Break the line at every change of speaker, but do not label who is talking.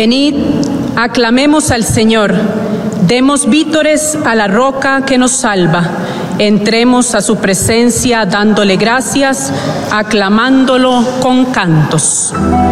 Venid, aclamemos al Señor, demos vítores a la roca que nos salva. Entremos a su presencia dándole gracias, aclamándolo con cantos.